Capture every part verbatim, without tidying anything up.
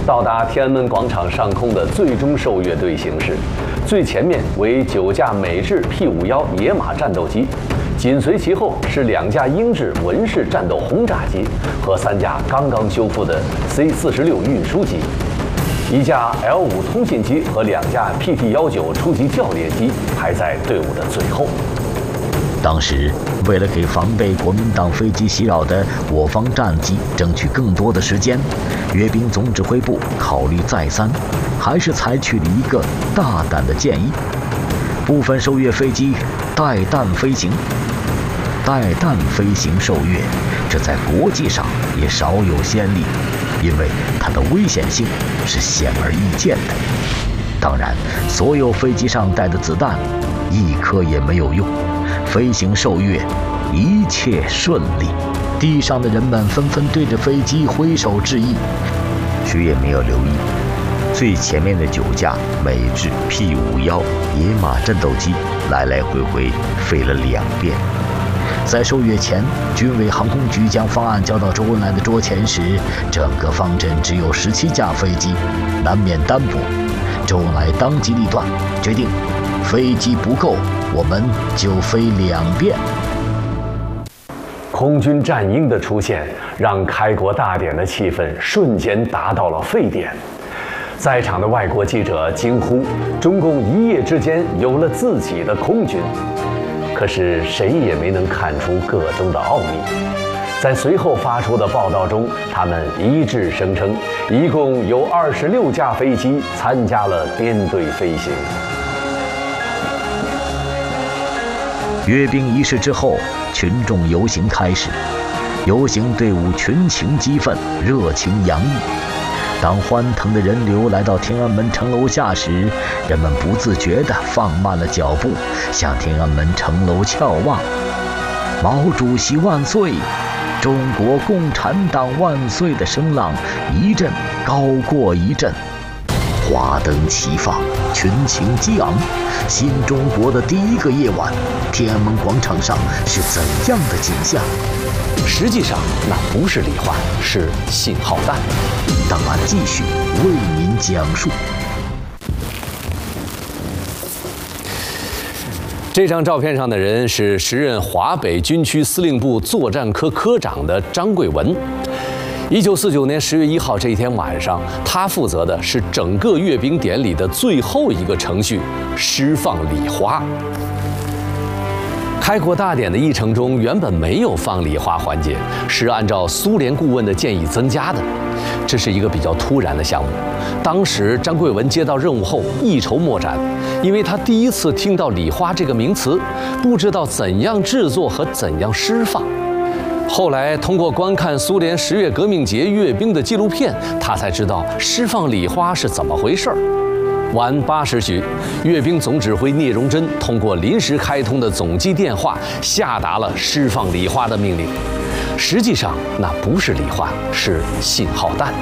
到达天安门广场上空的最终受阅队形是：最前面为九架美制 P 五十一野马战斗机，紧随其后是两架英制文式战斗轰炸机和三架刚刚修复的 C 四十六运输机。 一架 L 五通信机和两架 P T 十九初级教练机排在队伍的最后。 当时，为了给防备国民党飞机袭扰的我方战机争取更多的时间，阅兵总指挥部考虑再三，还是采取了一个大胆的建议：部分受阅飞机带弹飞行。带弹飞行受阅，这在国际上也少有先例。 因为它的危险性是显而易见的。当然，所有飞机上带的子弹，一颗也没有用。飞行受阅，一切顺利。地上的人们纷纷对着飞机挥手致意。谁也没有留意，最前面的九架美制 P 五十一野马战斗机来来回回飞了两遍。 在受阅前，军委航空局将方案交到周恩来的桌前时，整个方阵只有十七架飞机，难免单薄。周恩来当机立断，决定飞机不够，我们就飞两遍。 空军战鹰的出现，让开国大典的气氛瞬间达到了沸点。在场的外国记者惊呼：“中共一夜之间有了自己的空军。” 可是谁也没能看出个中的奥秘。在随后发出的报道中，他们一致声称，一共有二十六架飞机参加了编队飞行。 阅兵仪式之后，群众游行开始，游行队伍群情激愤，热情洋溢。 当欢腾的人流来到天安门城楼下时，人们不自觉地放慢了脚步，向天安门城楼眺望。毛主席万岁！中国共产党万岁的声浪一阵高过一阵，花灯齐放，群情激昂。新中国的第一个夜晚，天安门广场上是怎样的景象？ 实际上，那不是礼花，是信号弹。 档案继续为您讲述。 这张照片上的人是时任华北军区司令部作战科科长的张贵文。一九四九年十月一号这一天晚上，他负责的是整个阅兵典礼的最后一个程序——释放礼花。 开国大典的议程中原本没有放礼花环节，是按照苏联顾问的建议增加的。这是一个比较突然的项目。当时张贵文接到任务后一筹莫展，因为他第一次听到礼花这个名词，不知道怎样制作和怎样释放。后来通过观看苏联十月革命节阅兵的纪录片，他才知道释放礼花是怎么回事儿。 晚八时许，阅兵总指挥聂荣臻通过临时开通的总机电话下达了释放礼花的命令。实际上，那不是礼花，是信号弹。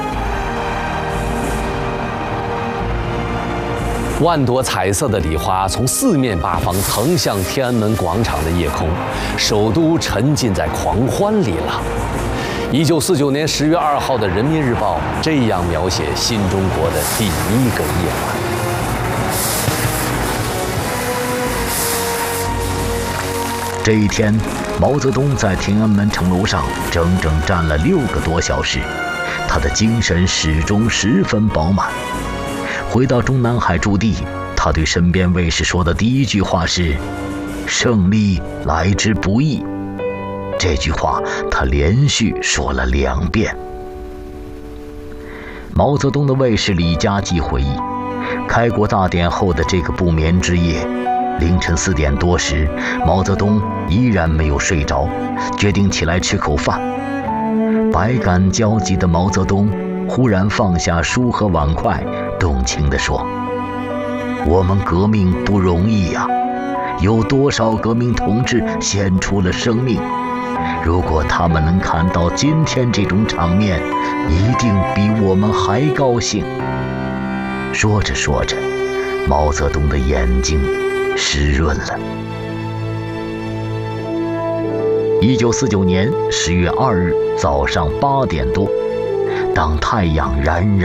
万朵彩色的礼花从四面八方腾向天安门广场的夜空，首都沉浸在狂欢里了。 一九四九年十月二号的《人民日报》这样描写新中国的第一个夜晚。 这一天，毛泽东在天安门城楼上整整站了六个多小时，他的精神始终十分饱满。回到中南海驻地，他对身边卫士说的第一句话是：“胜利来之不易。” 这句话他连续说了两遍。毛泽东的卫士李家骥回忆，开国大典后的这个不眠之夜，凌晨四点多时，毛泽东依然没有睡着，决定起来吃口饭。百感交集的毛泽东忽然放下书和碗筷，动情地说：“我们革命不容易呀、啊，有多少革命同志献出了生命。” 如果他们能看到今天这种场面，一定比我们还高兴。说着说着，毛泽东的眼睛湿润了。一九四九年十月二日早上八点多，当太阳冉冉